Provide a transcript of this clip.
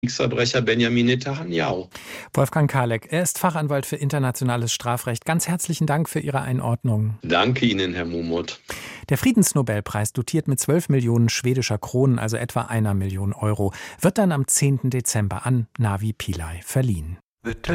Kriegsverbrecher Benjamin Netanyahu. Wolfgang Karleck, er ist Fachanwalt für internationales Strafrecht. Ganz herzlichen Dank für Ihre Einordnung. Danke Ihnen, Herr Mumot. Der Friedensnobelpreis, dotiert mit 12 Millionen schwedischer Kronen, also etwa 1 Million Euro, wird dann am 10. Dezember an Navi Pillay verliehen.